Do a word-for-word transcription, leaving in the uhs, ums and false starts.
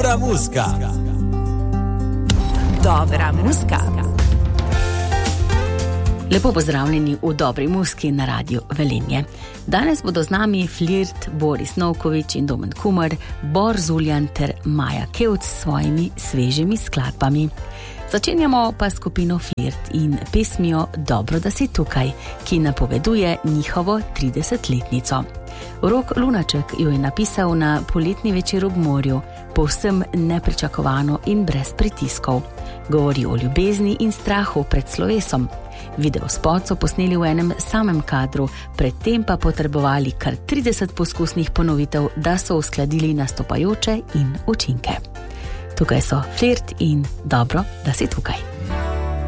Dobra muska. Dobra muska. Lepo pozdravljeni v Dobri muski na Radiu Velenje. Danes bodo z nami Flirt, Boris Novković in Domen Kumer, Bor Zuljan ter Maja Kevc s svojimi svežimi skladbami. Začenjamo pa skupino Flirt in pesmijo Dobro, da si tukaj, ki napoveduje njihovo tridesetletnico. Rok Lunaček jo je napisal na poletni večer ob morju, povsem nepričakovano in brez pritiskov. Govori o ljubezni in strahu pred slovesom. Videospot so posneli v enem samem kadru, predtem pa potrebovali kar trideset poskusnih ponovitev, da so uskladili nastopajoče in učinke. Tukaj so Flirt in Dobro, da si tukaj.